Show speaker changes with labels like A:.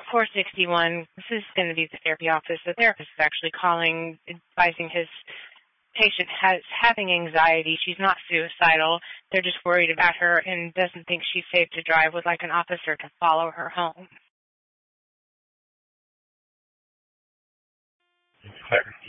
A: 461, this is going to be the therapy office. The therapist is actually calling, advising his patient has having anxiety. She's not suicidal. They're just worried about her and doesn't think she's safe to drive, would like an officer to follow her home.
B: Claire.